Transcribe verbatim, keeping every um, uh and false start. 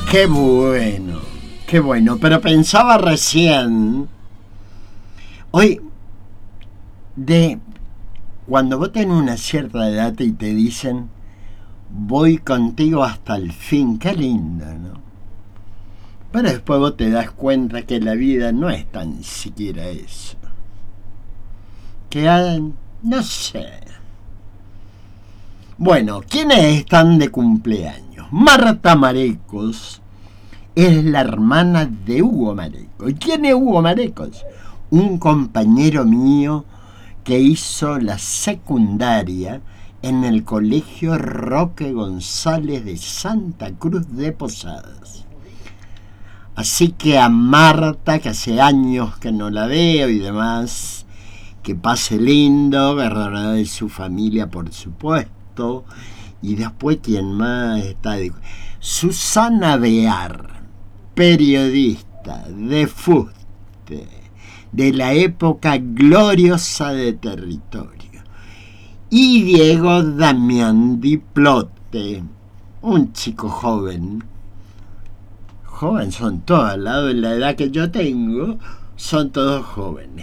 Qué bueno, qué bueno. Pero pensaba recién, hoy, de cuando vos tenés una cierta edad y te dicen, voy contigo hasta el fin, qué lindo, ¿no? Pero después vos te das cuenta que la vida no es tan siquiera eso. Que hay, no sé. Bueno, ¿quiénes están de cumpleaños? Marta Marecos es la hermana de Hugo Marecos. ¿Y quién es Hugo Marecos? Un compañero mío que hizo la secundaria en el Colegio Roque González de Santa Cruz de Posadas. Así que a Marta, que hace años que no la veo y demás, que pase lindo, verdad, de su familia, por supuesto. Y después, ¿quién más está? Susana Bear, periodista de fuste, de la época gloriosa de Territorio. Y Diego Damián Diplote, un chico joven. Joven son todos, al lado de la edad que yo tengo, son todos jóvenes.